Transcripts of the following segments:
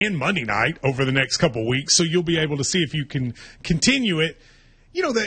and Monday night over the next couple weeks, so you'll be able to see if you can continue it. You know,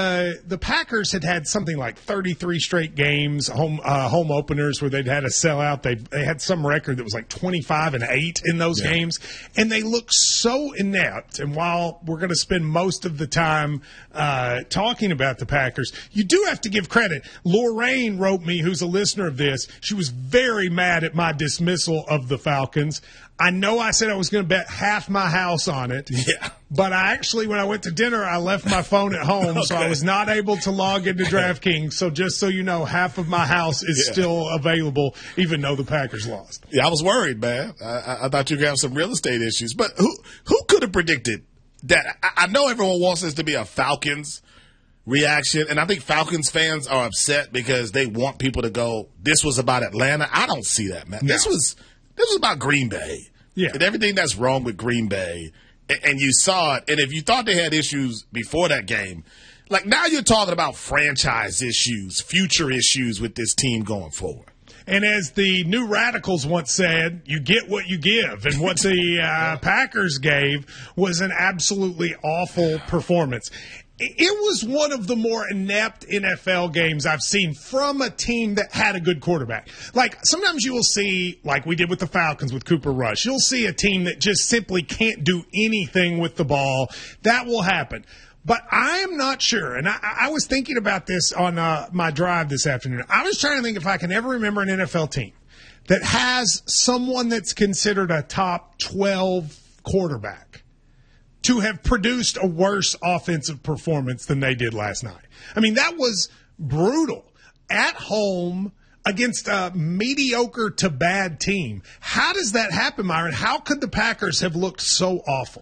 the Packers had something like 33 straight games, home openers where they'd had a sellout. They had some record that was like 25-8 in those games, and they look so inept. And while we're going to spend most of the time talking about the Packers, you do have to give credit. Lorraine wrote me, who's a listener of this. She was very mad at my dismissal of the Falcons. I know I said I was going to bet half my house on it. Yeah. But I actually, when I went to dinner, I left my phone at home, so I was not able to log into DraftKings. So just so you know, half of my house is still available, even though the Packers lost. Yeah, I was worried, man. I thought you were going to have some real estate issues. But who could have predicted that? I know everyone wants this to be a Falcons reaction, and I think Falcons fans are upset because they want people to go, this was about Atlanta. I don't see that, man. No. This was about Green Bay. Yeah. And everything that's wrong with Green Bay. And you saw it. And if you thought they had issues before that game, like now you're talking about franchise issues, future issues with this team going forward. And as the New Radicals once said, you get what you give. And what the Packers gave was an absolutely awful performance. It was one of the more inept NFL games I've seen from a team that had a good quarterback. Like, sometimes you will see, like we did with the Falcons with Cooper Rush, you'll see a team that just simply can't do anything with the ball. That will happen. But I am not sure, and I was thinking about this on my drive this afternoon. I was trying to think if I can ever remember an NFL team that has someone that's considered a top 12 quarterback to have produced a worse offensive performance than they did last night. I mean, that was brutal. At home against a mediocre to bad team. How does that happen, Myron? How could the Packers have looked so awful?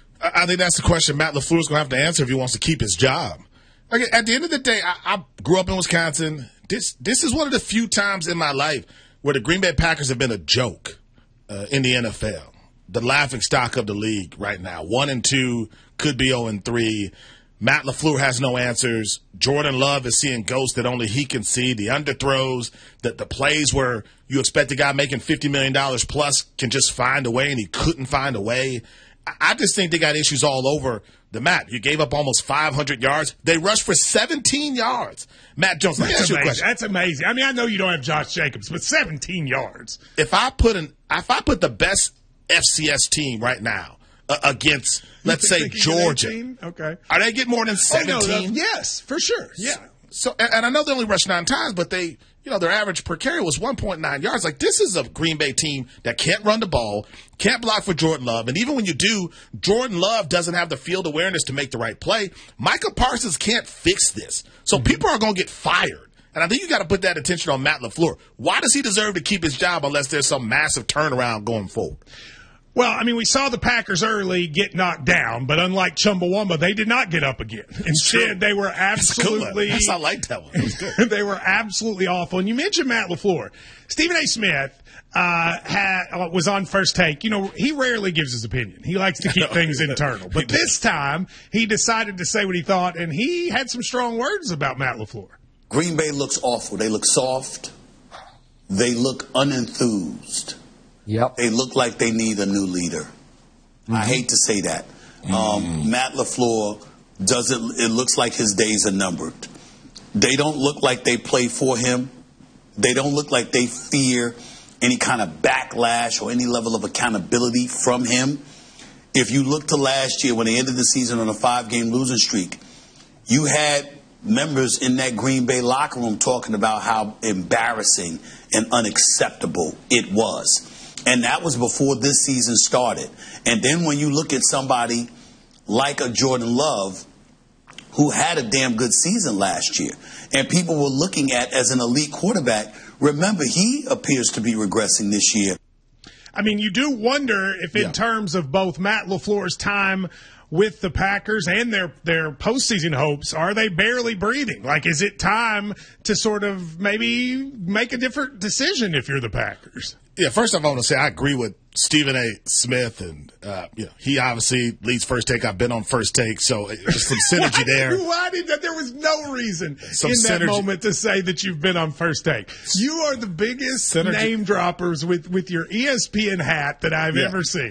I think that's the question Matt LaFleur is going to have to answer if he wants to keep his job. Like, at the end of the day, I grew up in Wisconsin. This is one of the few times in my life where the Green Bay Packers have been a joke in the NFL. The laughing stock of the league right now. 1-2, could be 0-3. Matt LaFleur has no answers. Jordan Love is seeing ghosts that only he can see. The underthrows, the plays where you expect a guy making $50 million plus can just find a way, and he couldn't find a way. I just think they got issues all over the map. You gave up almost 500 yards. They rushed for 17 yards. Matt Jones, let me ask you a question. That's amazing. I mean, I know you don't have Josh Jacobs, but 17 yards. If I put the best FCS team right now against, let's say, Georgia. Okay. Are they get more than 17? Oh, no, yes, for sure. Yeah. So, and I know they only rushed 9 times, but they, their average per carry was 1.9 yards. Like, this is a Green Bay team that can't run the ball, can't block for Jordan Love, and even when you do, Jordan Love doesn't have the field awareness to make the right play. Micah Parsons can't fix this. So people are going to get fired. And I think you got to put that attention on Matt LaFleur. Why does he deserve to keep his job unless there's some massive turnaround going forward? Well, I mean, we saw the Packers early get knocked down, but unlike Chumbawamba, they did not get up again. Instead, they were absolutely – I like that one. That was good. They were absolutely awful. And you mentioned Matt LaFleur. Stephen A. Smith was on First Take. He rarely gives his opinion. He likes to keep things internal. But this time, he decided to say what he thought, and he had some strong words about Matt LaFleur. Green Bay looks awful. They look soft. They look unenthused. Yep. They look like they need a new leader. Mm-hmm. I hate to say that. Matt LaFleur it looks like his days are numbered. They don't look like they play for him. They don't look like they fear any kind of backlash or any level of accountability from him. If you look to last year when they ended the season on a 5-game losing streak, you had members in that Green Bay locker room talking about how embarrassing and unacceptable it was. And that was before this season started. And then when you look at somebody like a Jordan Love, who had a damn good season last year, and people were looking at as an elite quarterback, remember, he appears to be regressing this year. I mean, you do wonder if in terms of both Matt LaFleur's time with the Packers and their postseason hopes, are they barely breathing? Like, is it time to sort of maybe make a different decision if you're the Packers? Yeah, first off, I want to say I agree with Stephen A. Smith, and he obviously leads First Take. I've been on First Take, so there's some synergy there. Why did that? There was no reason that moment to say that you've been on First Take. You are the biggest name droppers with your ESPN hat that I've ever seen.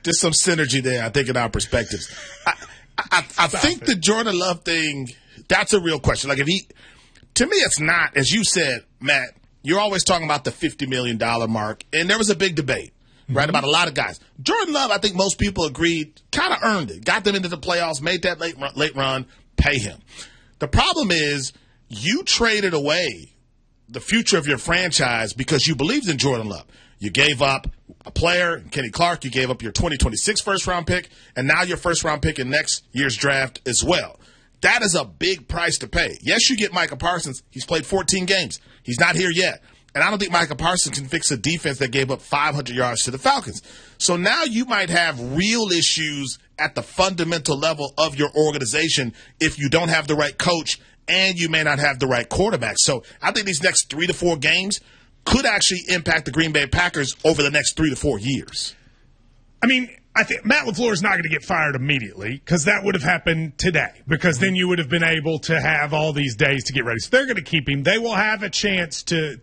Just some synergy there, I think, in our perspectives. I think the Jordan Love thing, that's a real question. Like, to me, it's not, as you said, Matt, you're always talking about the $50 million mark, and there was a big debate, right, about a lot of guys. Jordan Love, I think most people agreed, kind of earned it, got them into the playoffs, made that late run, pay him. The problem is you traded away the future of your franchise because you believed in Jordan Love. You gave up a player, Kenny Clark. You gave up your 2026 first-round pick, and now your first-round pick in next year's draft as well. That is a big price to pay. Yes, you get Micah Parsons. He's played 14 games. He's not here yet. And I don't think Micah Parsons can fix a defense that gave up 500 yards to the Falcons. So now you might have real issues at the fundamental level of your organization if you don't have the right coach and you may not have the right quarterback. So I think these next 3 to 4 games could actually impact the Green Bay Packers over the next 3 to 4 years. I mean, I think Matt LaFleur is not going to get fired immediately because that would have happened today because then you would have been able to have all these days to get ready. So they're going to keep him. They will have a chance to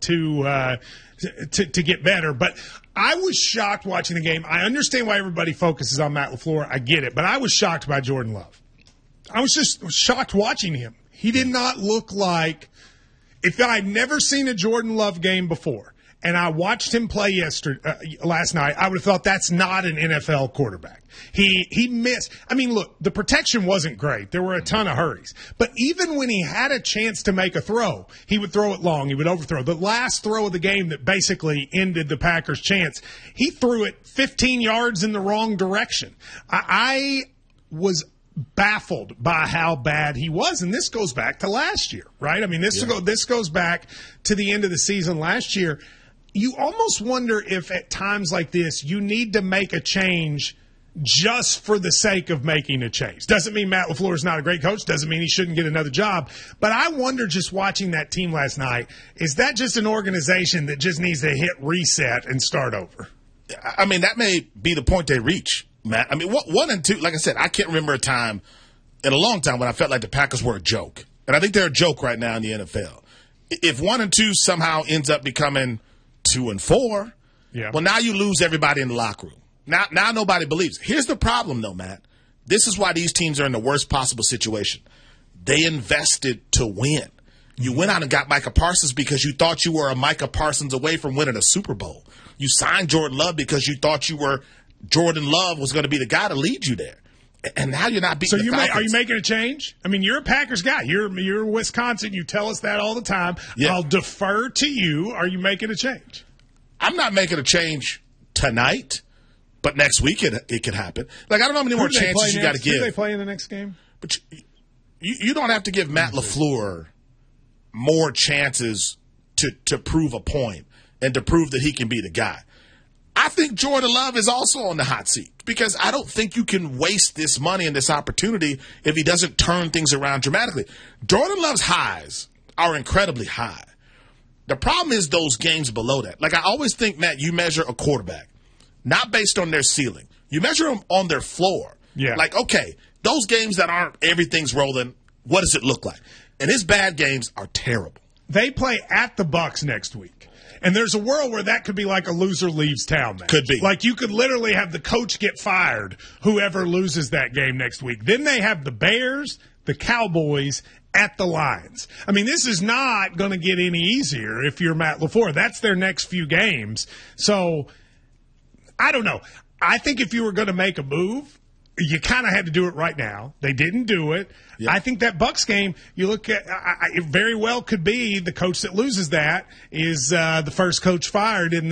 get better. But I was shocked watching the game. I understand why everybody focuses on Matt LaFleur. I get it. But I was shocked by Jordan Love. I was just shocked watching him. He did not look like – if I'd never seen a Jordan Love game before and I watched him play last night, I would have thought that's not an NFL quarterback. He missed. I mean, look, the protection wasn't great. There were a ton of hurries. But even when he had a chance to make a throw, he would throw it long. He would overthrow. The last throw of the game that basically ended the Packers' chance, he threw it 15 yards in the wrong direction. I was baffled by how bad he was, and this goes back to last year, right? I mean, this goes back to the end of the season last year. You almost wonder if at times like this you need to make a change just for the sake of making a change. Doesn't mean Matt LaFleur is not a great coach. Doesn't mean he shouldn't get another job. But I wonder, just watching that team last night, is that just an organization that just needs to hit reset and start over? I mean, that may be the point they reach, Matt. I mean, 1 and 2, like I said, I can't remember a time in a long time when I felt like the Packers were a joke. And I think they're a joke right now in the NFL. If 1 and 2 somehow ends up becoming 2 and 4, well, now you lose everybody in the locker room. Now nobody believes. Here's the problem, though, Matt. This is why these teams are in the worst possible situation. They invested to win. You went out and got Micah Parsons because you thought you were a Micah Parsons away from winning a Super Bowl. You signed Jordan Love because you thought Jordan Love was going to be the guy to lead you there. And now you're not beating the Falcons. Are you making a change? I mean, you're a Packers guy. You're Wisconsin. You tell us that all the time. Yeah. I'll defer to you. Are you making a change? I'm not making a change tonight, but next week it could happen. Like, I don't know how many more chances you got to give. Who do they play in the next game? But you don't have to give Matt LaFleur more chances to prove a point and to prove that he can be the guy. I think Jordan Love is also on the hot seat because I don't think you can waste this money and this opportunity if he doesn't turn things around dramatically. Jordan Love's highs are incredibly high. The problem is those games below that. Like, I always think, Matt, you measure a quarterback not based on their ceiling. You measure them on their floor. Yeah. Like, okay, those games that aren't everything's rolling, what does it look like? And his bad games are terrible. They play at the Bucs next week. And there's a world where that could be like a loser leaves town match. Could be. Like, you could literally have the coach get fired, whoever loses that game next week. Then they have the Bears, the Cowboys, at the Lions. I mean, this is not going to get any easier if you're Matt LaFleur. That's their next few games. So, I don't know. I think if you were going to make a move, you kind of had to do it right now. They didn't do it. Yep. I think that Bucs game, you look at, it very well could be the coach that loses that is the first coach fired in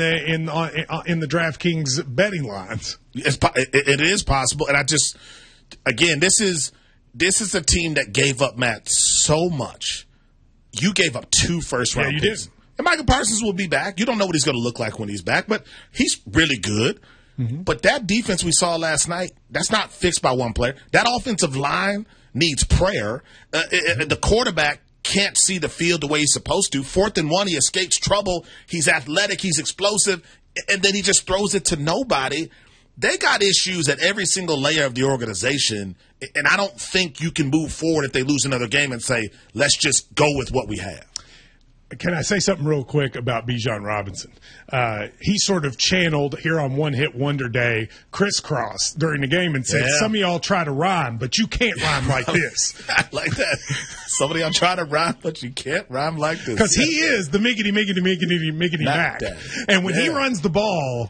the DraftKings betting lines. It is possible, and again, this is a team that gave up, Matt, so much. You gave up 2 first-round picks. You did. And Micah Parsons will be back. You don't know what he's going to look like when he's back, but he's really good. Mm-hmm. But that defense we saw last night, that's not fixed by one player. That offensive line needs prayer. The quarterback can't see the field the way he's supposed to. 4th and 1, he escapes trouble. He's athletic. He's explosive. And then he just throws it to nobody. They got issues at every single layer of the organization. And I don't think you can move forward if they lose another game and say, let's just go with what we have. Can I say something real quick about Bijan Robinson? He sort of channeled here on One Hit Wonder Day crisscross during the game and said, some of y'all try to rhyme, but you can't rhyme like this. I like that. Some of y'all try to rhyme, but you can't rhyme like this. Because he is the miggity Mac. And when he runs the ball,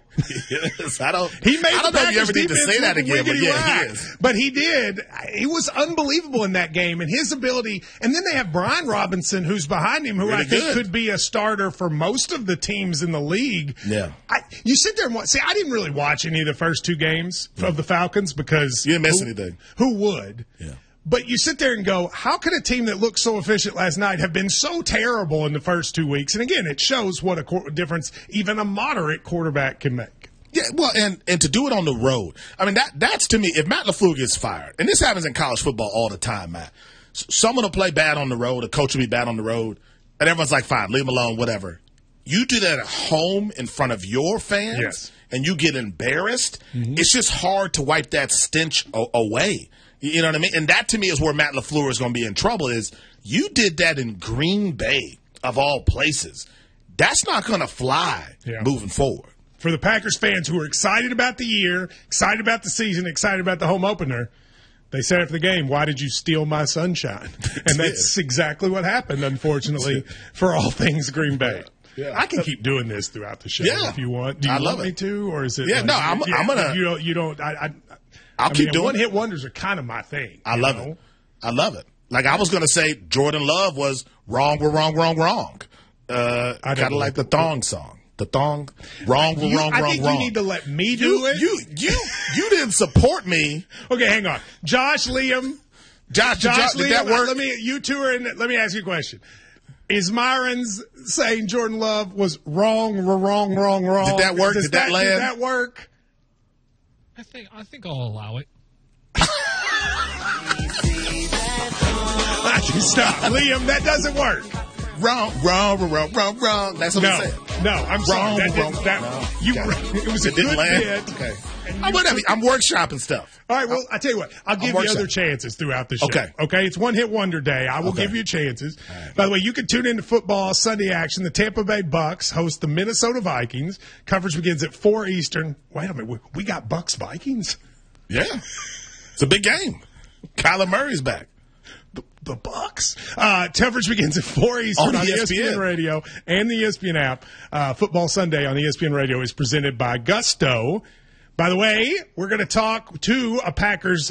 I don't know if you ever need to say that again, but yeah, he is. But he did. He was unbelievable in that game, and his ability. And then they have Brian Robinson, who's behind him, who really I think could be a starter for most of the teams in the league. Yeah. You sit there and watch. See, I didn't really watch any of the first two games of the Falcons because you didn't miss anything. Who would? Yeah. But you sit there and go, how could a team that looked so efficient last night have been so terrible in the first 2 weeks? And again, it shows what a difference even a moderate quarterback can make. Yeah, well, and to do it on the road. I mean, that's to me, if Matt LaFleur gets fired, and this happens in college football all the time, Matt. Someone will play bad on the road, a coach will be bad on the road, and everyone's like, fine, leave him alone, whatever. You do that at home in front of your fans, and you get embarrassed, it's just hard to wipe that stench away. You know what I mean? And that, to me, is where Matt LaFleur is going to be in trouble is you did that in Green Bay, of all places. That's not going to fly moving forward. For the Packers fans who are excited about the year, excited about the season, excited about the home opener, they said after the game, why did you steal my sunshine? And that's exactly what happened, unfortunately, for all things Green Bay. Yeah. I can keep doing this throughout the show if you want. Do you want me to, or is it? Yeah, I'm gonna. You don't. I'll keep doing. One-hit wonders are kind of my thing. I love it. I love it. Like I was gonna say, Jordan Love was wrong. We're wrong. Kind of like the thong song. The thong, wrong. I think you need to let me do it. You didn't support me. Okay, hang on. Josh, Liam. Josh, Liam, did that work? You two are in. Let me ask you a question. Is Myron's saying Jordan Love was wrong? Did that work? Did that land? Did that work? I think I'll allow it. Stop, Liam. That doesn't work. Wrong. That's what I'm saying. No, I'm sorry. It was a good bit. Okay. I'm workshopping stuff. All right, well, I tell you what. I'll give you other chances throughout the show. Okay, it's One-Hit Wonder Day. I will give you chances. Right. By the way, you can tune into football Sunday action. The Tampa Bay Bucks host the Minnesota Vikings. Coverage begins at 4 Eastern. Wait a minute. We got Bucks Vikings? Yeah. It's a big game. Kyler Murray's back. The Bucks. Coverage begins at 4 Eastern on ESPN Radio and the ESPN app. Football Sunday on ESPN Radio is presented by Gusto. By the way, we're going to talk to a Packers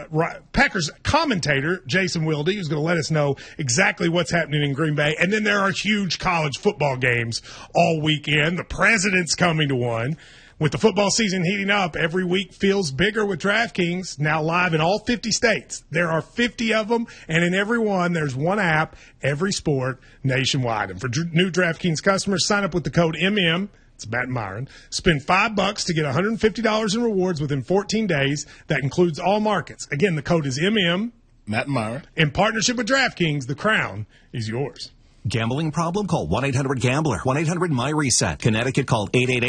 commentator, Jason Wilde, who's going to let us know exactly what's happening in Green Bay. And then there are huge college football games all weekend. The president's coming to one. With the football season heating up, every week feels bigger with DraftKings, now live in all 50 states. There are 50 of them, and in every one, there's one app, every sport, nationwide. And for new DraftKings customers, sign up with the code MM, it's Matt and Myron, spend $5 to get $150 in rewards within 14 days. That includes all markets. Again, the code is MM, Matt and Myron. In partnership with DraftKings, the crown is yours. Gambling problem? Call 1-800-GAMBLER. 1-800-MY-RESET. Connecticut, call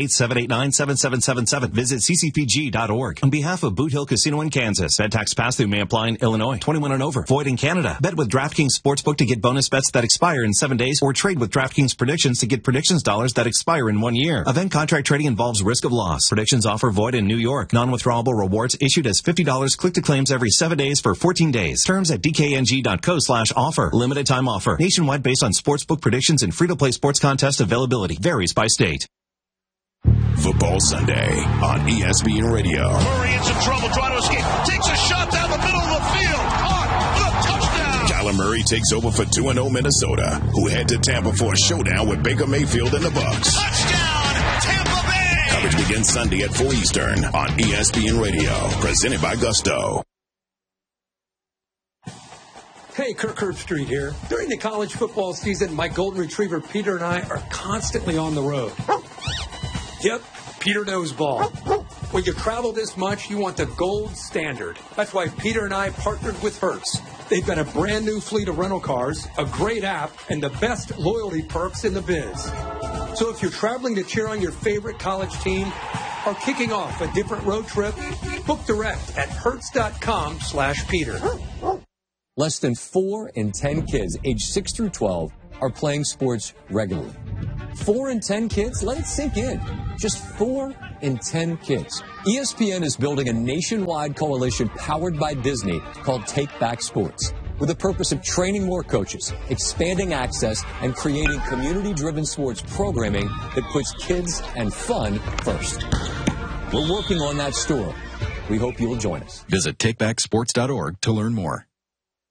888-789-7777. Visit ccpg.org. On behalf of Boot Hill Casino in Kansas, bet tax pass-through may apply in Illinois. 21 and over. Void in Canada. Bet with DraftKings Sportsbook to get bonus bets that expire in 7 days, or trade with DraftKings Predictions to get predictions dollars that expire in 1 year. Event contract trading involves risk of loss. Predictions offer void in New York. Non-withdrawable rewards issued as $50 click to claims every 7 days for 14 days. Terms at dkng.co/offer. Limited time offer. Nationwide based on sportsbook predictions and free-to-play sports contest availability. Varies by state. Football Sunday on ESPN Radio. Murray in some trouble trying to escape. Takes a shot down the middle of the field. Caught for the touchdown. Kyler Murray takes over for 2-0 Minnesota, who head to Tampa for a showdown with Baker Mayfield and the Bucks. Touchdown, Tampa Bay. Coverage begins Sunday at 4 Eastern on ESPN Radio. Presented by Gusto. Hey, Kirk Herbstreit here. During the college football season, my golden retriever Peter and I are constantly on the road. Yep, Peter knows ball. When you travel this much, you want the gold standard. That's why Peter and I partnered with Hertz. They've got a brand new fleet of rental cars, a great app, and the best loyalty perks in the biz. So if you're traveling to cheer on your favorite college team or kicking off a different road trip, book direct at hertz.com/Peter. Less than 4 in 10 kids aged 6 through 12 are playing sports regularly. 4 in 10 kids? Let it sink in. Just 4 in 10 kids. ESPN is building a nationwide coalition powered by Disney called Take Back Sports, with the purpose of training more coaches, expanding access, and creating community-driven sports programming that puts kids and fun first. We're working on that story. We hope you'll join us. Visit takebacksports.org to learn more.